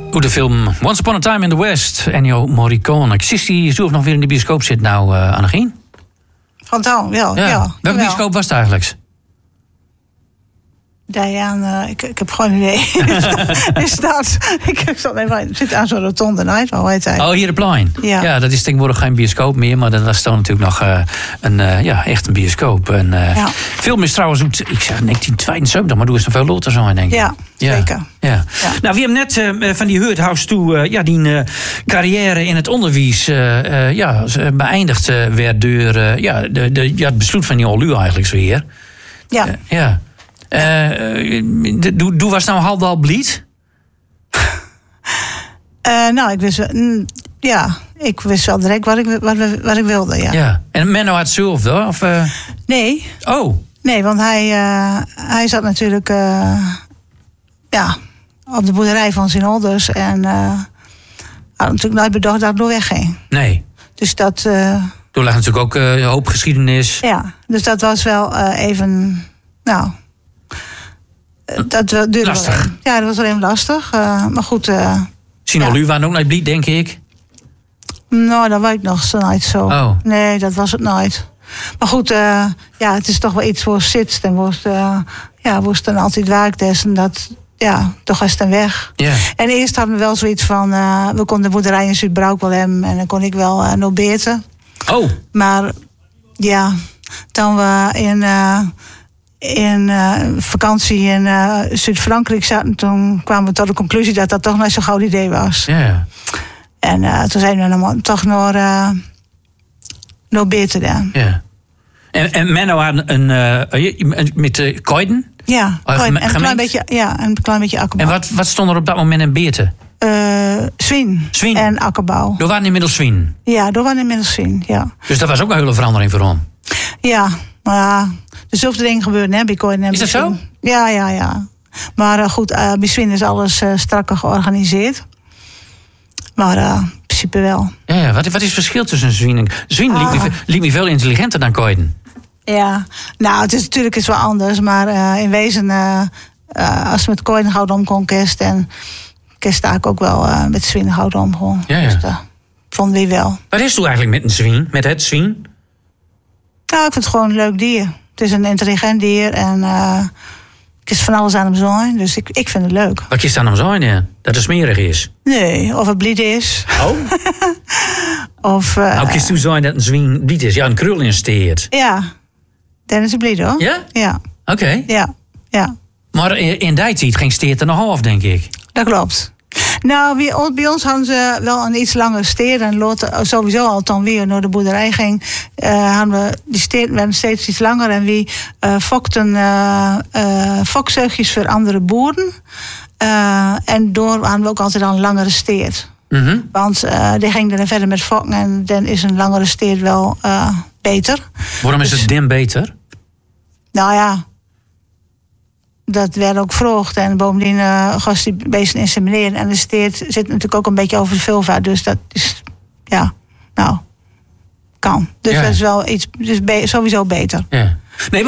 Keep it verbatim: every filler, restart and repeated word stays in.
Hoe de film Once Upon a Time in the West, Ennio Morricone. Ik zie die zo of nog weer in de bioscoop zit nou, uh, Annegien? Van Toon, wel. Ja. ja Welke bioscoop was het eigenlijk? Diane, uh, ik, ik heb gewoon een idee. Is dat? Ik, ik zat even, zit aan zo'n rotonde, night, hoe heet hij? Oh, hier de Plein. Ja. ja, dat is tegenwoordig geen bioscoop meer, maar dat was dan natuurlijk nog uh, een, uh, ja, echt een bioscoop. En, uh, ja. Film is trouwens, ik zeg negentien tweeënzeventig, maar doe eens nog veel later zijn, denk ik. Ja, ja. zeker. Ja. Ja. Nou, we hebben net uh, van die Heurthuis toe uh, ja, die uh, carrière in het onderwijs uh, uh, ja, beëindigd uh, werd door uh, ja, de, de, ja, het besluit van die Olu eigenlijk zo weer. Ja. Uh, ja. Uh, doe, doe was nou half al blied? Uh, nou, ik wist, mm, ja, ik wist wel direct wat ik, wat, wat ik wilde, ja. ja. En Menno had zelf, hoor? Of, uh... Nee. Oh. Nee, want hij, uh, hij zat natuurlijk uh, ja, op de boerderij van zijn ouders. En uh, had natuurlijk nooit bedacht dat ik door wegging. Nee. Dus dat... Uh, Toen lag natuurlijk ook uh, een hoop geschiedenis. Ja, dus dat was wel uh, even... Nou... Dat duurde lastig. Wel even. Ja, dat was wel even lastig. Uh, maar goed... Uh, Sinol, ja. u waren ook nooit blied, denk ik? Nou, dat weet ik nog zo nooit zo. Oh. Nee, dat was het nooit. Maar goed, uh, ja, het is toch wel iets voor zit. En was uh, ja, was dan altijd werktes. En dat, ja, toch was het dan weg. Yeah. En eerst hadden we wel zoiets van... Uh, we konden de boerderij in Zuid-Bruik wel hebben. En dan kon ik wel uh, nog beter. Oh. Maar ja, toen we in... Uh, in uh, vakantie in uh, Zuid-Frankrijk zaten... toen kwamen we tot de conclusie dat dat toch nooit zo'n goed idee was. Ja. Yeah. En uh, toen zijn we dan toch nog, uh, nog beter dan. Ja. Yeah. En, en Menno had een... Uh, met uh, Koiden? Ja, uh, en een klein beetje, ja, een klein beetje akkerbouw. En wat, wat stond er op dat moment in Beerte? Uh, Zwien. Zwien. En akkerbouw. Door waren inmiddels Zwien? Ja, door waren inmiddels Zwien, ja. Dus dat was ook een hele verandering voor hem? Ja, maar ja, dezelfde dingen gebeuren, hè, bij Koiden en Is dat Zwien. zo? Ja, ja, ja. Maar uh, goed, uh, bij Zwien is alles uh, strakker georganiseerd. Maar uh, in principe wel. Ja, ja. Wat, wat is het verschil tussen Zwien en... Zwien ah. liep, liep me veel intelligenter dan Koiden. Ja, nou, het is natuurlijk is wel anders. Maar uh, in wezen, uh, uh, als je met Koiden goud om kon kist... en kist ik ook wel uh, met Zwien goud om gewoon. Ja, ja. Dus dat vond wie wel. Wat is het eigenlijk met een Zwien? Met het Zwien? Nou, ik vind het gewoon een leuk dier. Het is een intelligent dier en uh, ik is van alles aan hem zijn. Dus ik, ik vind het leuk. Wat is dan hem zijn, ja? Dat het smerig is? Nee, of het blied is. Oh? of... Uh, nou, kies toe zijn dat een Zwien blied is? Ja, een krul insteert. Ja, dan is het blied, hoor. Ja? Ja. Oké. Okay. Ja, ja. Maar in die tijd ging steert er nog half, denk ik. Dat klopt. Nou, bij ons hadden ze wel een iets langere steer. En Lotte, sowieso al toen weer naar de boerderij ging, uh, hadden we die steer werden steeds iets langer. En wie uh, fokten uh, uh, fokzeugjes voor andere boeren. Uh, en door hadden we ook altijd al een langere steer. Mm-hmm. Want uh, die ging dan verder met fokken en dan is een langere steer wel uh, beter. Waarom is dus, het dan beter? Nou ja. Dat werd ook vroeg. En bovendien uh, gast die beesten insemineren. En de steert zit natuurlijk ook een beetje over de vulva. Dus dat is, ja, nou, kan. Dus ja. Dat is wel iets, dus be- sowieso beter. Ja. Nee, maar